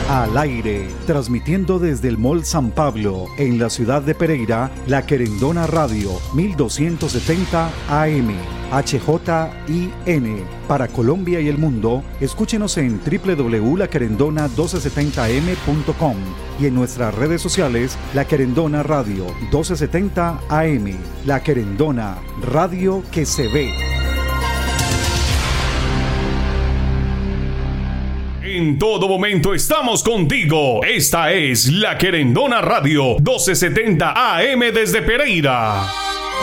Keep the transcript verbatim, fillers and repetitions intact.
Al aire, transmitiendo desde el Mall San Pablo, en la ciudad de Pereira, La Querendona Radio, mil doscientos setenta A M, H J I N. Para Colombia y el mundo, escúchenos en w w w punto la querendona mil doscientos setenta m punto com y en nuestras redes sociales, La Querendona Radio mil doscientos setenta A M. La Querendona, radio que se ve. En todo momento estamos contigo. Esta es La Querendona Radio mil doscientos setenta A M desde Pereira.